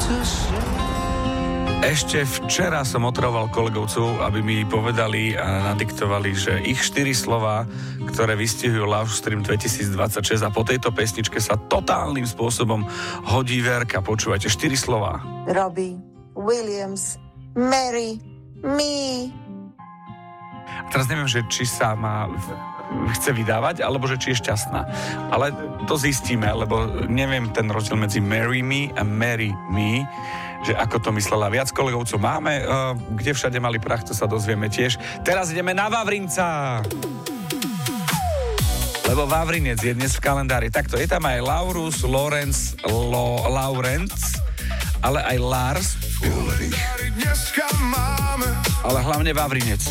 Ešte včera som otravoval kolegovcov, aby mi povedali a nadiktovali, že ich 4 slova, ktoré vystihujú Love Stream 2026 a po tejto pesničke sa totálnym spôsobom hodí Verka. Počúvajte, 4 slova. Robbie Williams, Mary, me. A teraz neviem, že či sa má chce vydávať, alebo že či je šťastná. Ale to zistíme, lebo neviem ten rozdiel medzi Marry Me a Marry Me, že ako to myslela. Viac kolegovcov máme, kde všade mali prach, to sa dozvieme tiež. Teraz ideme na Vavrinca. Lebo Vavrinec je dnes v kalendári. Takto, je tam aj Laurus, Lorenz, ale aj Lars, ale hlavne Vavrinec.